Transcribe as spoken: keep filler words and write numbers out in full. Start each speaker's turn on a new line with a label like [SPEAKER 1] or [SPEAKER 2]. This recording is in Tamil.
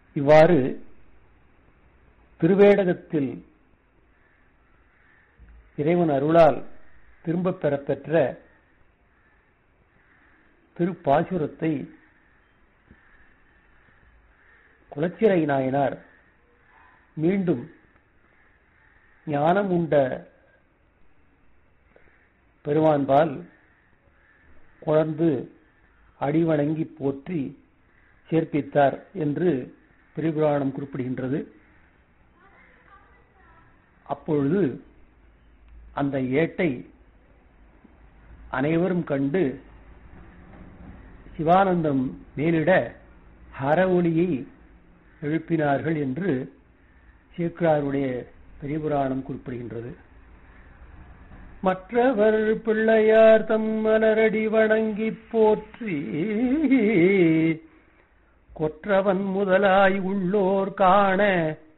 [SPEAKER 1] இவ்வாறு திருவேடகத்தில் இறைவன் அருளால் திரும்பப் பெறப்பெற்ற திருப்பாசுரத்தை குலச்சிறை நாயனார் மீண்டும் ஞானம் உண்ட பெருமான்பால் குழந்து அடிவணங்கி போற்றி சேர்ப்பித்தார் என்று பெரியபுராணம் குறிப்பிடுகின்றது. அப்பொழுது அந்த ஏட்டை அனைவரும் கண்டு சிவானந்தம் மேலிட ஹர ஒலியை எழுப்பினார்கள் என்று சேக்கிழாருடைய பெரியபுராணம் குறிப்பிடுகின்றது. மற்றவர் பிள்ளையார் தம் மலரடி வணங்கி போற்றி கொற்றவன் முதலாய் உள்ளோர் காண